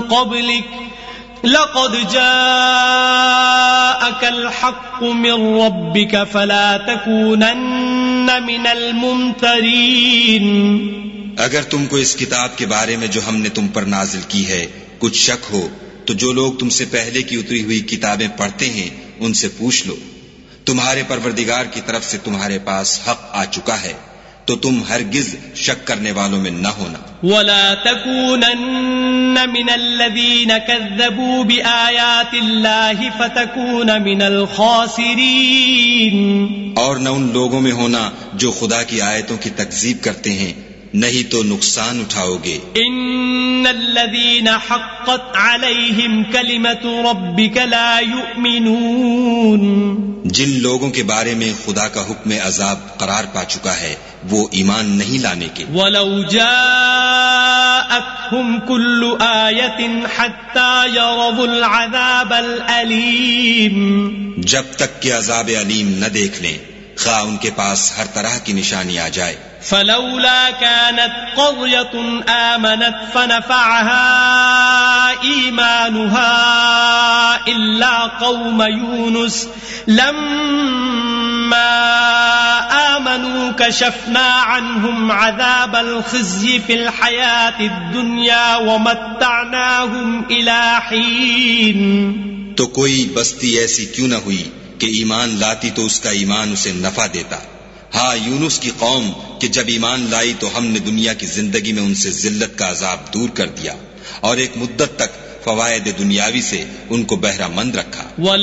قبلك لقد جاءك الحق من ربك فلا تكونن من الممترين. اگر تم کو اس کتاب کے بارے میں جو ہم نے تم پر نازل کی ہے کچھ شک ہو تو جو لوگ تم سے پہلے کی اتری ہوئی کتابیں پڑھتے ہیں ان سے پوچھ لو. تمہارے پروردگار کی طرف سے تمہارے پاس حق آ چکا ہے تو تم ہرگز شک کرنے والوں میں نہ ہونا. ولا تكونن من الذين كذبوا بآيات الله فتكون من الخاسرين. اور نہ ان لوگوں میں ہونا جو خدا کی آیتوں کی تکذیب کرتے ہیں نہیں تو نقصان اٹھاؤ گے. ان الذين حقت عليهم كلمة ربك لا يؤمنون. جن لوگوں کے بارے میں خدا کا حکم عذاب قرار پا چکا ہے وہ ایمان نہیں لانے کے. ولو جاءتهم كل آية حتى يروا العذاب الأليم. جب تک کہ عذاب علیم نہ دیکھ لیں خواہ ان کے پاس ہر طرح کی نشانی آ جائے. فلولا كانت قرية آمنت فنفعها إيمانها إلا قوم يونس لما آمنوا كشفنا عنهم عذاب الخزي في الحياة الدنيا ومتعناهم إلى حين. تو کوئی بستی ایسی کیوں نہ ہوئی کہ ایمان لاتی تو اس کا ایمان اسے نفع دیتا. ہاں یونس کی قوم کہ جب ایمان لائی تو ہم نے دنیا کی زندگی میں ان سے ذلت کا عذاب دور کر دیا اور ایک مدت تک فوائد دنیاوی سے ان کو بہرہ مند رکھا.